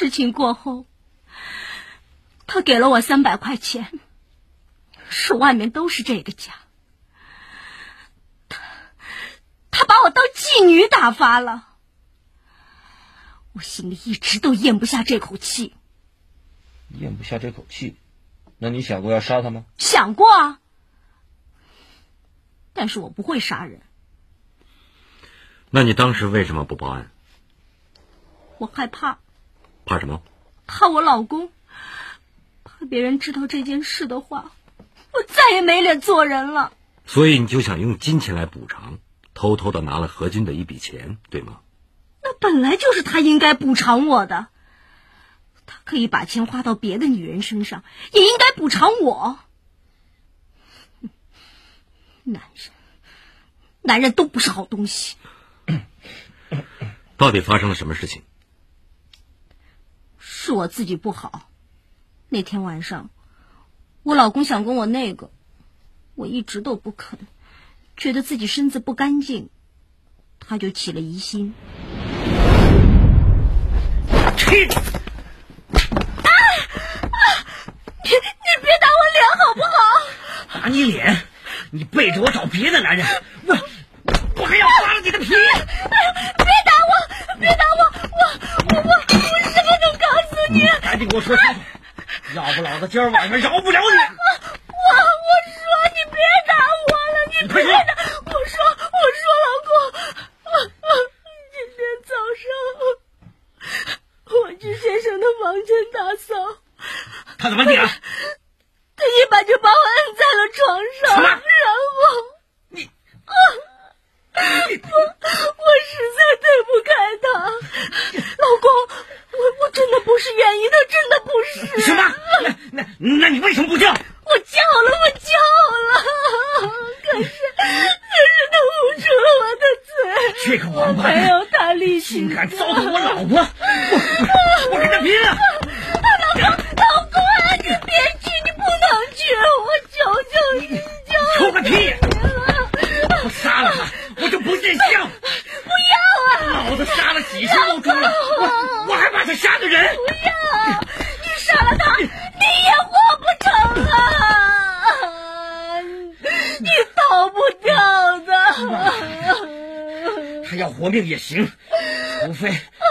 事情过后，他给了我300块钱，说外面都是这个价。他把我当妓女打发了。我心里一直都咽不下这口气。 咽不下这口气？那你想过要杀他吗？ 想过啊，但是我不会杀人。 那你当时为什么不报案？ 我害怕。 怕什么？ 怕我老公，怕别人知道这件事的话，我再也没脸做人了。 所以你就想用金钱来补偿，偷偷的拿了何军的一笔钱，对吗？ 那本来就是他应该补偿我的。他可以把钱花到别的女人身上，也应该补偿我。男人都不是好东西。 到底发生了什么事情？ 是我自己不好。那天晚上，我老公想跟我那个，我一直都不肯，觉得自己身子不干净，他就起了疑心。你别打我脸好不好？ 打你脸？你背着我找别的男人，我还要扒了你的皮！ 别打我！别打我！我什么都告诉你！ 赶紧给我说清楚，要不老子今儿晚上饶不了你！ 我说你别打我了，你别打！我说老公，今天早上我去先生的房间打扫， 他怎么你了？ 他一把就把我摁在了床上， 什么？ 然后你我实在对不开他，老公，我真的不是愿意的，真的不是。 什么？那你为什么不叫？ 我叫了，可是他捂住了我的嘴。 这个王八蛋， 没有他力气， 竟敢糟蹋我老婆！我跟他拼了！ 老公啊，你别去，你不能去，我求求你， 求个屁！我杀了他，我就不认相。 不要啊！ 老子杀了几十头猪了，我还把他杀个人？ 不要！你杀了他，你也活不成啊！你逃不掉的。 他要活命也行，